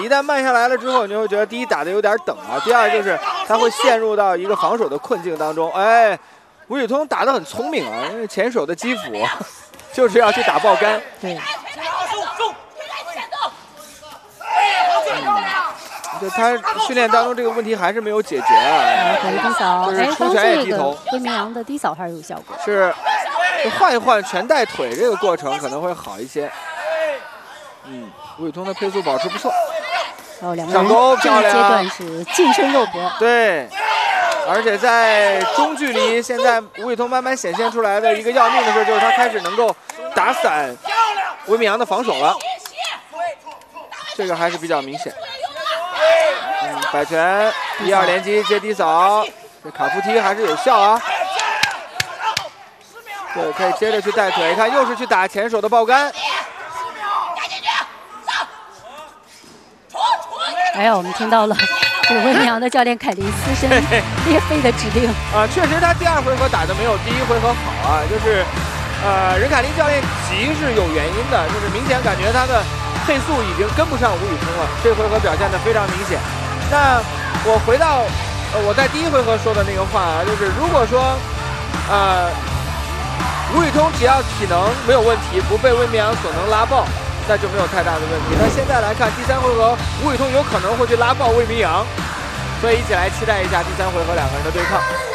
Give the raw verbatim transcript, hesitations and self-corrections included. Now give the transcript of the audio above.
一旦慢下来了之后，你就会觉得第一打的有点等啊，第二就是他会陷入到一个防守的困境当中。哎，吴宇通打得很聪明啊，因为前手的基辅就是要去打爆杆。 对。 就他训练当中这个问题还是没有解决啊， 可以低扫， 就是出拳也低头。 魏明阳的低扫还是有效果。 是，就换一换拳带腿这个过程可能会好一些。嗯，吴宇通的配速保持不错。 哦，两个上勾漂亮。 这个阶段是近身肉搏。 对，而且在中距离，现在吴宇通慢慢显现出来的一个要命的事就是他开始能够打散魏明阳的防守了，这个还是比较明显。 嗯，摆拳一二连击接低扫，这卡夫踢还是有效啊。对，可以接着去带腿，看又是去打前手的爆杆。 哎呀，我们听到了这个魏明阳的教练凯林斯身列飞的指令啊，确实他第二回合打的没有第一回合好啊，就是呃，任凯林教练急是有原因的，就是明显感觉他的配速已经跟不上吴宇通了，这回合表现的非常明显。 那我回到呃我在第一回合说的那个话啊，就是如果说呃吴宇通只要体能没有问题，不被魏明阳所能拉爆，那就没有太大的问题。那现在来看，第三回合吴宇通有可能会去拉爆魏明阳，所以一起来期待一下第三回合两个人的对抗。